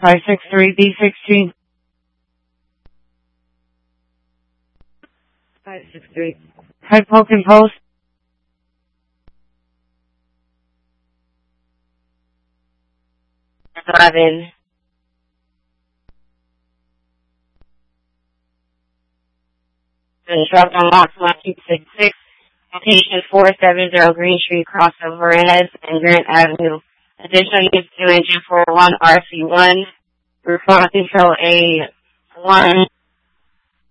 563B16. 563. Head poke and post. Eleven. Truck unlocks 1266. Location 470 Green Street, crossover Hess and Grant Avenue. Additional units to engine 41 RC1. Response control A1.